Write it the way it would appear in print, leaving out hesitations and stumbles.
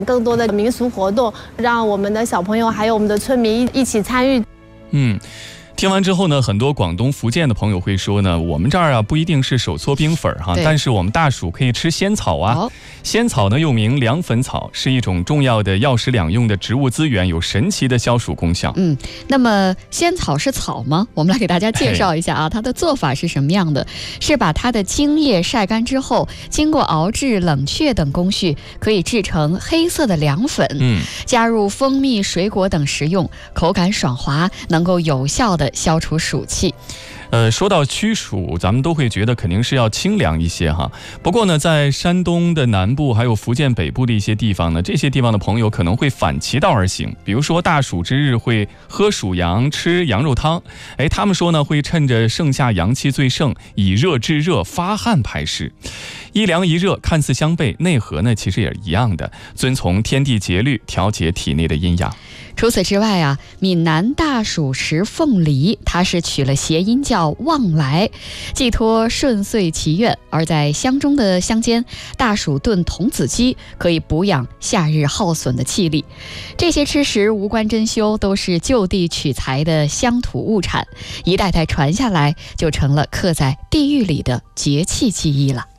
更多的民俗活动，让我们的小朋友还有我们的村民一起参与。 听完之后呢，很多广东、福建的朋友会说呢，我们这儿啊不一定是手搓冰粉哈，但是我们大暑可以吃仙草啊。仙草呢又名凉粉草，是一种重要的药食两用的植物资源，有神奇的消暑功效。 那么仙草是草吗？我们来给大家介绍一下啊，它的做法是什么样的？是把它的茎叶晒干之后，经过熬制、冷却等工序，可以制成黑色的凉粉。加入蜂蜜、水果等食用，口感爽滑，能够有效的消除暑气。 说到驱暑，咱们都会觉得肯定是要清凉一些哈。不过呢，在山东的南部还有福建北部的一些地方呢，这些地方的朋友可能会反其道而行，比如说大暑之日会喝暑阳、吃羊肉汤。他们说呢，会趁着盛夏阳气最盛，以热制热，发汗排湿。一凉一热看似相悖，内核呢其实也是一样的，遵从天地节律，调节体内的阴阳。 除此之外啊，闽南大暑食凤梨，它是取了谐音叫旺来，寄托顺遂祈愿。而在乡中的乡间，大暑炖童子鸡，可以补养夏日耗损的气力。这些吃食无关珍馐，都是就地取材的乡土物产，一代代传下来，就成了刻在地狱里的节气记忆了。